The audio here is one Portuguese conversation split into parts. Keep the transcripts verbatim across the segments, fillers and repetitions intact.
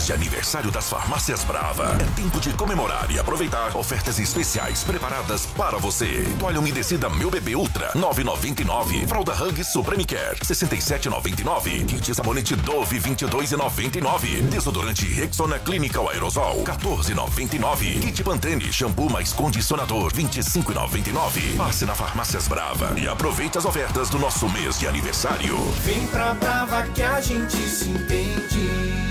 mês de aniversário das Farmácias Brava. É tempo de comemorar e aproveitar ofertas especiais preparadas para você. Toalha umedecida Meu Bebê Ultra, nove reais e noventa e nove centavos. Fralda Hug Supreme Care, sessenta e sete reais e noventa e nove centavos. Kit sabonete Dove, vinte e dois reais e noventa e nove centavos. Desodorante Rexona Clinical Aerosol, quatorze reais e noventa e nove centavos. Kit Pantene shampoo mais condicionador, vinte e cinco reais e noventa e nove centavos. Passe na Farmácias Brava e aproveite as ofertas do nosso mês de aniversário. Vem pra Brava que a gente se entende.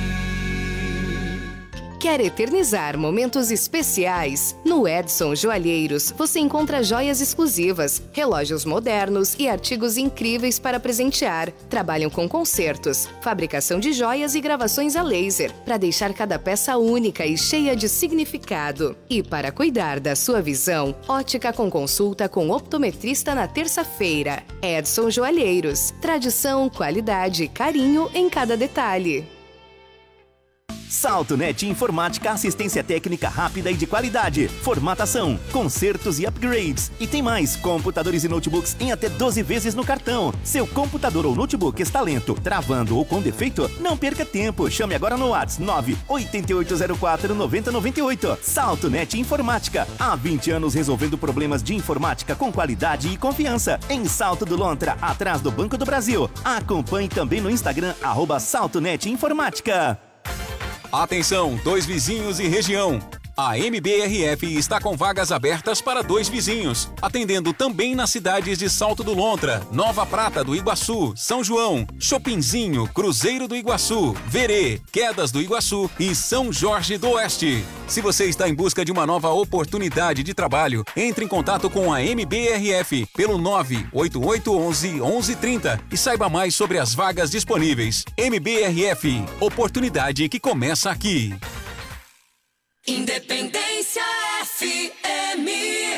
Quer eternizar momentos especiais? No Edson Joalheiros você encontra joias exclusivas, relógios modernos e artigos incríveis para presentear. Trabalham com concertos, fabricação de joias e gravações a laser, para deixar cada peça única e cheia de significado. E para cuidar da sua visão, ótica com consulta com optometrista na terça-feira. Edson Joalheiros. Tradição, qualidade e carinho em cada detalhe. SaltoNet Informática, assistência técnica rápida e de qualidade, formatação, consertos e upgrades. E tem mais, computadores e notebooks em até doze vezes no cartão. Seu computador ou notebook está lento, travando ou com defeito? Não perca tempo, chame agora no WhatsApp nove oito oito zero quatro nove zero nove oito. SaltoNet Informática, há vinte anos resolvendo problemas de informática com qualidade e confiança. Em Salto do Lontra, atrás do Banco do Brasil. Acompanhe também no Instagram, arroba SaltoNet Informática. Atenção, dois vizinhos e região. A M B R F está com vagas abertas para dois vizinhos, atendendo também nas cidades de Salto do Lontra, Nova Prata do Iguaçu, São João, Chopinzinho, Cruzeiro do Iguaçu, Verê, Quedas do Iguaçu e São Jorge do Oeste. Se você está em busca de uma nova oportunidade de trabalho, entre em contato com a M B R F pelo nove oito oito um um, um um três zero e saiba mais sobre as vagas disponíveis. M B R F, oportunidade que começa aqui. Independência F M.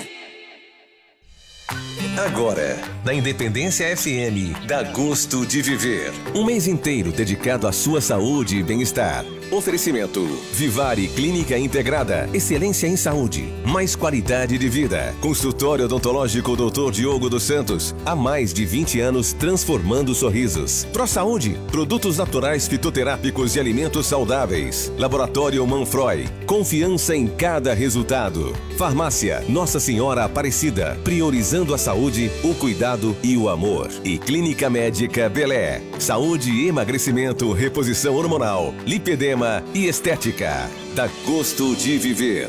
Agora, na Independência F M, dá gosto de viver. Um mês inteiro dedicado à sua saúde e bem-estar. Oferecimento: Vivari Clínica Integrada. Excelência em saúde. Mais qualidade de vida. Consultório odontológico doutor Diogo dos Santos. Há mais de vinte anos transformando sorrisos. ProSaúde. Produtos naturais fitoterápicos e alimentos saudáveis. Laboratório Manfroy. Confiança em cada resultado. Farmácia Nossa Senhora Aparecida. Priorizando a saúde, o cuidado e o amor. E Clínica Médica Belé. Saúde e emagrecimento, reposição hormonal, lipedema e estética. Dá gosto de viver.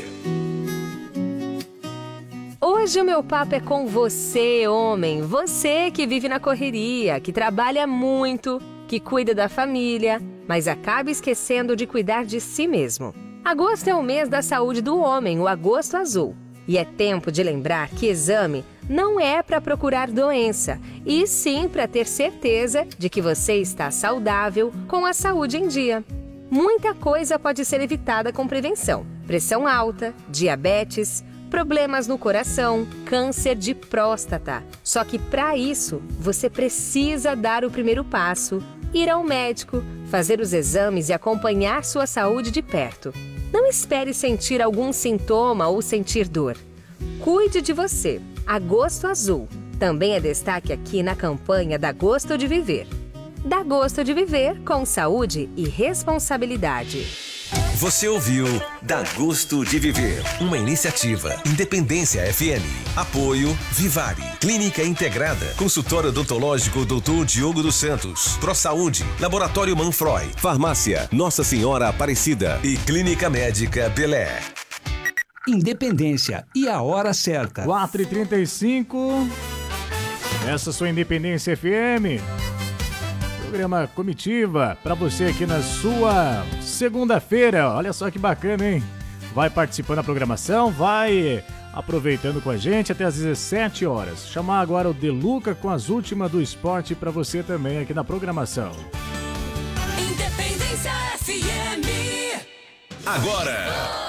Hoje o meu papo é com você, homem. Você que vive na correria, que trabalha muito, que cuida da família, mas acaba esquecendo de cuidar de si mesmo. Agosto é o mês da saúde do homem, o Agosto Azul. E é tempo de lembrar que exame não é para procurar doença, e sim para ter certeza de que você está saudável, com a saúde em dia. Muita coisa pode ser evitada com prevenção: pressão alta, diabetes, problemas no coração, câncer de próstata. Só que para isso, você precisa dar o primeiro passo: ir ao médico, fazer os exames e acompanhar sua saúde de perto. Não espere sentir algum sintoma ou sentir dor. Cuide de você. Agosto Azul também é destaque aqui na campanha Dá Gosto de Viver. Dá gosto de viver com saúde e responsabilidade. Você ouviu Dá Gosto de Viver, uma iniciativa Independência F M. Apoio Vivari, Clínica Integrada, Consultório Odontológico doutor Diogo dos Santos, ProSaúde, Laboratório Manfroy, Farmácia Nossa Senhora Aparecida e Clínica Médica Belé. Independência e a hora certa. quatro e trinta e cinco. Essa é a sua Independência F M. Programa Comitiva para você aqui na sua segunda-feira. Olha só que bacana, hein? Vai participando da programação, vai aproveitando com a gente até às dezessete horas. Chamar agora o Deluca com as últimas do esporte para você também aqui na programação. Independência F M. Agora